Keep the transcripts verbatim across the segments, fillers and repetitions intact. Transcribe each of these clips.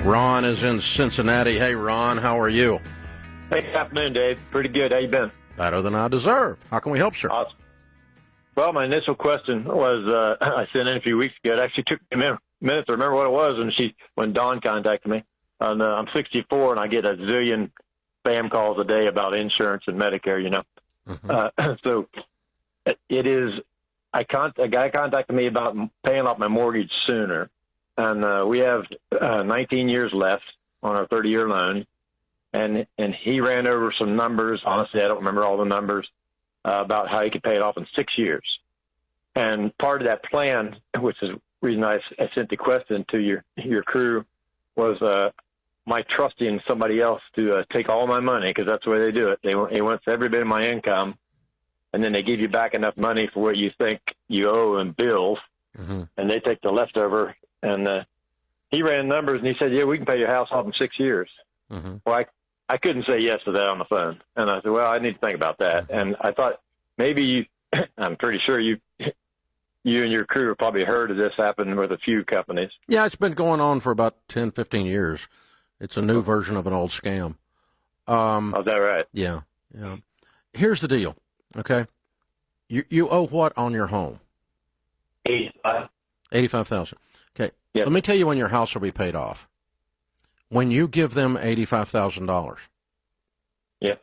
Ron is in Cincinnati. Hey, Ron, how are you? Hey, good afternoon, Dave. Pretty good. How you been? Better than I deserve. How can we help, sir? Awesome. Well, my initial question was uh, I sent in a few weeks ago. It actually took me a minute, minute to remember what it was when she when Dawn contacted me. And, uh, I'm sixty-four, and I get a zillion spam calls a day about insurance and Medicare, you know. Mm-hmm. Uh, so it is I con- a guy contacted me about paying off my mortgage sooner. And uh, we have uh, nineteen years left on our thirty-year loan. And and he ran over some numbers. Honestly, I don't remember all the numbers uh, about how he could pay it off in six years. And part of that plan, which is the reason I, I sent the question to your your crew, was uh, my trusting somebody else to uh, take all my money, because that's the way they do it. They, they want every bit of my income, and then they give you back enough money for what you think you owe in bills, mm-hmm. and they take the leftover. And uh, he ran numbers, and he said, yeah, we can pay your house off in six years. Mm-hmm. Well, I, I couldn't say yes to that on the phone. And I said, well, I need to think about that. Mm-hmm. And I thought maybe you, I'm pretty sure you you and your crew have probably heard of this happen with a few companies. Yeah, it's been going on for about ten, fifteen years. It's a new version of an old scam. Um, oh, is that right? Yeah. yeah. Here's the deal, okay? You you owe what on your home? eighty-five eighty-five thousand dollars. Okay. Yep. Let me tell you when your house will be paid off. When you give them eighty-five thousand dollars. Yeah.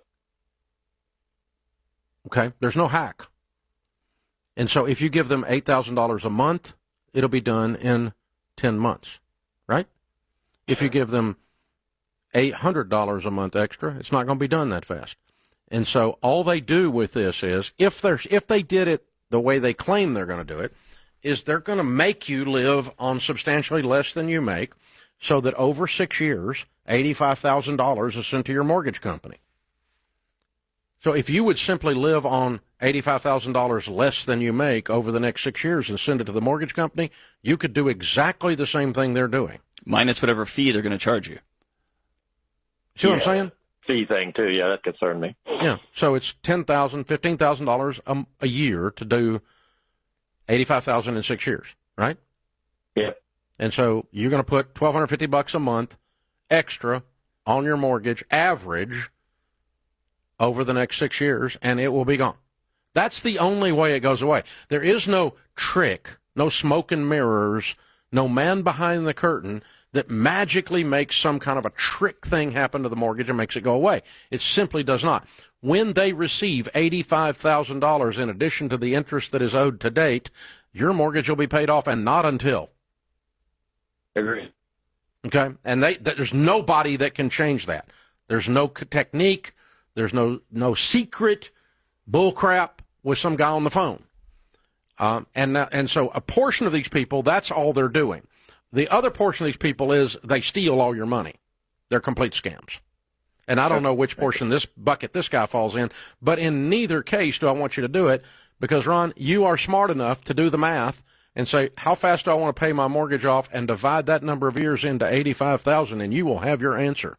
Okay? There's no hack. And so if you give them eight thousand dollars a month, it'll be done in ten months, right? If you give them eight hundred dollars a month extra, it's not going to be done that fast. And so all they do with this is, if there's if they did it the way they claim they're going to do it, is they're going to make you live on substantially less than you make, so that over six years, eighty-five thousand dollars is sent to your mortgage company. So if you would simply live on eighty-five thousand dollars less than you make over the next six years and send it to the mortgage company, you could do exactly the same thing they're doing. Minus whatever fee they're going to charge you. See yeah. what I'm saying? Fee thing, too. Yeah, that concerned me. Yeah. So it's ten thousand dollars, fifteen thousand dollars a, a year to do eighty-five thousand dollars in six years, right? Yeah. And so you're going to put twelve fifty bucks a month extra on your mortgage average over the next six years, and it will be gone. That's the only way it goes away. There is no trick, no smoke and mirrors, no man behind the curtain that magically makes some kind of a trick thing happen to the mortgage and makes it go away. It simply does not. When they receive eighty-five thousand dollars in addition to the interest that is owed to date, your mortgage will be paid off, and not until. Agree. Okay? And they, there's nobody that can change that. There's no technique. There's no no secret bull crap with some guy on the phone. Um, and and so a portion of these people, that's all they're doing. The other portion of these people is they steal all your money. They're complete scams. And I don't know which portion this bucket this guy falls in, but in neither case do I want you to do it, because, Ron, you are smart enough to do the math and say, how fast do I want to pay my mortgage off, and divide that number of years into eighty-five thousand, and you will have your answer.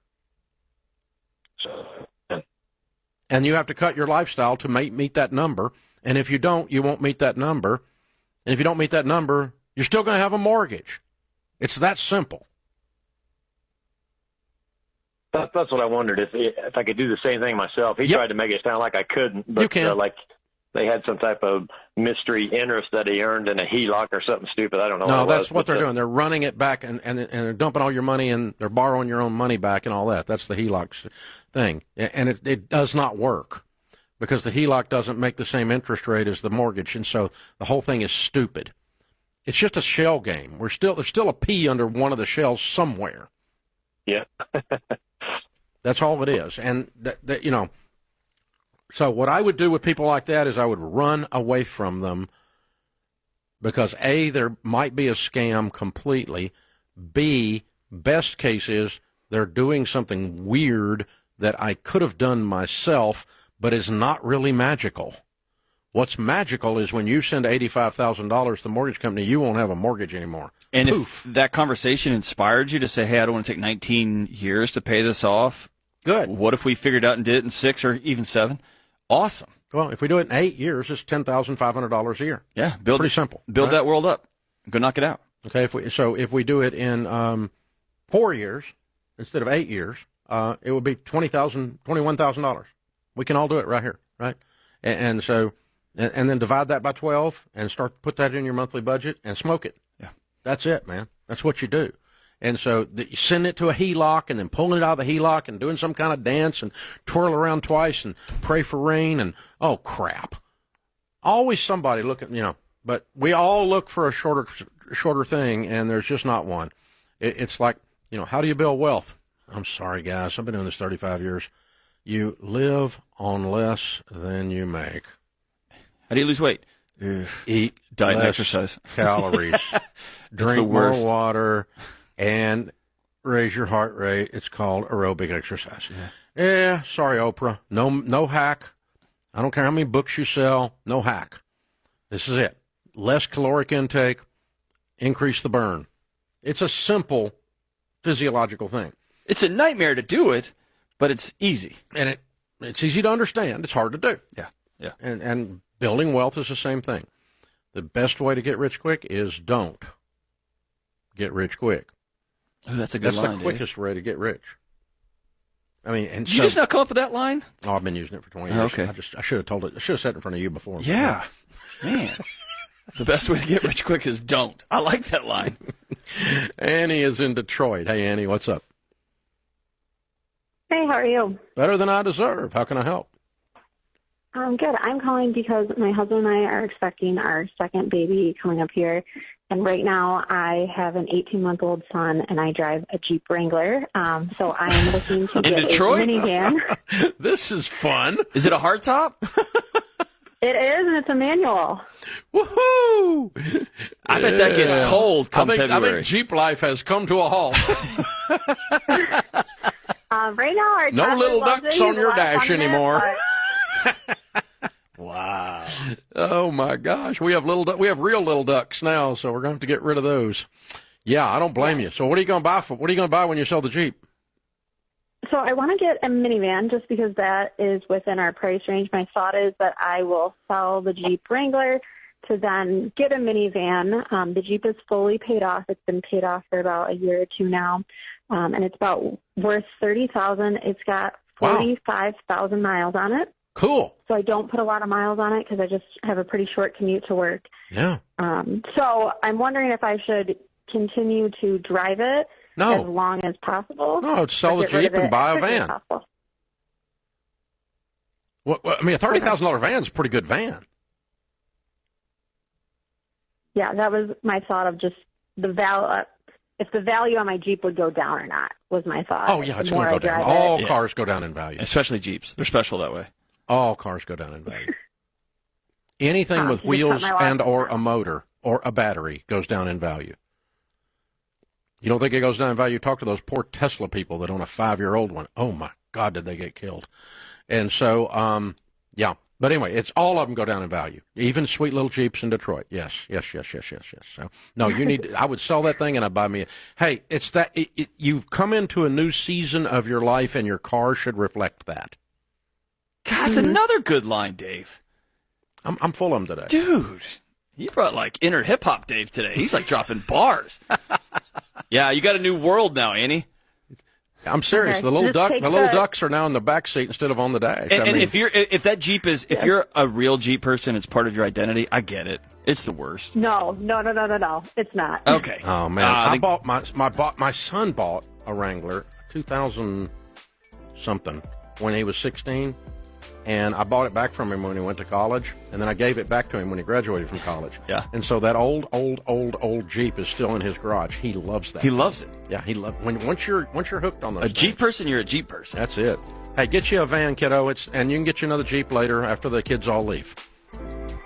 And you have to cut your lifestyle to make, meet that number. And if you don't, you won't meet that number. And if you don't meet that number, you're still going to have a mortgage. It's that simple. That's, that's what I wondered, if if I could do the same thing myself. He yep. tried to make it sound like I couldn't, but you can. Uh, like they had some type of mystery interest that he earned in a H E L O C or something stupid. I don't know. No, what that's was, what they're uh, doing. They're running it back and, and, and they're dumping all your money, and they're borrowing your own money back and all that. That's the H E L O C thing. And it, it does not work, because the H E L O C doesn't make the same interest rate as the mortgage, and so the whole thing is stupid. It's just a shell game. We're still There's still a P under one of the shells somewhere. Yeah. That's all it is. And, that, that, you know, so what I would do with people like that is I would run away from them, because, A, there might be a scam completely. B, best case is they're doing something weird that I could have done myself, but is not really magical. What's magical is when you send eighty-five thousand dollars to the mortgage company, you won't have a mortgage anymore. And Poof. If that conversation inspired you to say, hey, I don't want to take nineteen years to pay this off. Good. What if we figured out and did it in six or even seven? Awesome. Well, if we do it in eight years, it's ten thousand five hundred dollars a year. Yeah. Build, Pretty simple. Build right? that world up. Go knock it out. Okay. If we, so if we do it in um, four years instead of eight years, uh, it would be twenty thousand dollars, twenty-one thousand dollars. We can all do it right here, right? And, and so, and, and then divide that by twelve and start put that in your monthly budget and smoke it. Yeah. That's it, man. That's what you do. And so the, you send it to a H E L O C and then pulling it out of the H E L O C and doing some kind of dance and twirl around twice and pray for rain and, oh, crap. Always somebody looking, you know, but we all look for a shorter shorter thing, and there's just not one. It, it's like, you know, how do you build wealth? I'm sorry, guys. I've been doing this thirty-five years. You live on less than you make. How do you lose weight? Eat diet and less exercise. Calories. Drink more worst. water. And raise your heart rate. It's called aerobic exercise. Yeah. yeah, sorry, Oprah. No, no hack. I don't care how many books you sell. No hack. This is it. Less caloric intake, increase the burn. It's a simple physiological thing. It's a nightmare to do it, but it's easy. And it it's easy to understand. It's hard to do. Yeah, yeah. And, and building wealth is the same thing. The best way to get rich quick is don't get rich quick. Oh, that's a good That's line, the quickest Dave. way to get rich. I mean, and Did so, you just not come up with that line? Oh, I've been using it for twenty years. Okay. I just I should have told it. I should have said it in front of you before. Yeah, man. The best way to get rich quick is don't. I like that line. Annie is in Detroit. Hey, Annie, what's up? Hey, how are you? Better than I deserve. How can I help? Um, good. I'm calling because my husband and I are expecting our second baby coming up here. And right now I have an eighteen-month-old son, and I drive a Jeep Wrangler. Um, so I am looking to In get Detroit? a minivan. This is fun. Is it a hardtop? It is, and it's a manual. Woohoo! I bet that gets cold come I think, I February. think Jeep life has come to a halt. Uh, right now our No toddler little loves ducks it. on He's your a lot of dash fun in it, anymore. but- Wow. Oh my gosh, we have little, du- we have real little ducks now, so we're going to have to get rid of those. Yeah, I don't blame you. So what are you going to buy for? What are you going to buy when you sell the Jeep? So I want to get a minivan just because that is within our price range. My thought is that I will sell the Jeep Wrangler to then get a minivan. Um, the Jeep is fully paid off. It's been paid off for about a year or two now, um, and it's about worth thirty thousand dollars. It's got Wow. forty-five thousand miles on it. Cool. So I don't put a lot of miles on it because I just have a pretty short commute to work. Yeah. Um, so I'm wondering if I should continue to drive it No. as long as possible. No, sell or the get rid Jeep of it and buy as a quickly as van. possible. What, what, I mean, a thirty thousand dollars van is a pretty good van. Yeah, that was my thought of just the val. Uh, if the value on my Jeep would go down or not was my thought. Oh, yeah, it's The going more to go I down. drive it. All Yeah. cars go down in value. Especially Jeeps. They're special that way. All cars go down in value. Anything Oh, with you just wheels cut my last and or one. a motor or a battery goes down in value. You don't think it goes down in value? Talk to those poor Tesla people that own a five-year-old one. Oh, my God, did they get killed. And so, um, yeah. But anyway, it's all of them go down in value. Even sweet little Jeeps in Detroit. Yes, yes, yes, yes, yes, yes. So, no, you need, I would sell that thing and I'd buy me a, hey, it's that, it, it, you've come into a new season of your life and your car should reflect that. God, that's another good line, Dave. I'm, I'm full of them today. Dude, you brought like inner hip hop Dave today. He's like dropping bars. Yeah, you got a new world now, Annie. I'm serious. Okay. The little Just duck, take the little the- ducks are now in the back seat instead of on the dash. And, I and mean, if you're if that Jeep is if you're a real Jeep person, it's part of your identity. I get it. It's the worst. No, no, no, no, no, no. It's not. Okay. oh man, Uh, I the- bought my my bought my son bought a Wrangler, two thousand something, when he was sixteen, and I bought it back from him when he went to college, and then I gave it back to him when he graduated from college. Yeah. And so that old, old, old, old Jeep is still in his garage. He loves that. He loves it. Yeah, he loves when once you're once you're hooked on those. A things, Jeep person, you're a Jeep person. That's it. Hey, get you a van, kiddo. It's and you can get you another Jeep later after the kids all leave.